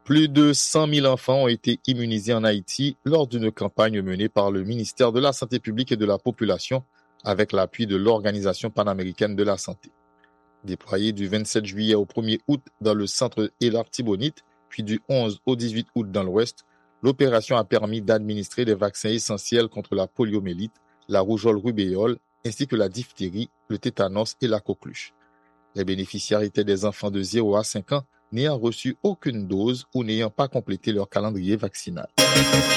Plus de 100 000 enfants ont été immunisés en Haïti lors d'une campagne menée par le ministère de la Santé publique et de la Population avec l'appui de l'Organisation panaméricaine de la santé. Déployée du 27 juillet au 1er août dans le centre et l'Artibonite, puis du 11 au 18 août dans l'Ouest, l'opération a permis d'administrer des vaccins essentiels contre la poliomyélite, la rougeole-rubéole, ainsi que la diphtérie, le tétanos et la coqueluche. Les bénéficiaires étaient des enfants de 0 à 5 ans n'ayant reçu aucune dose ou n'ayant pas complété leur calendrier vaccinal.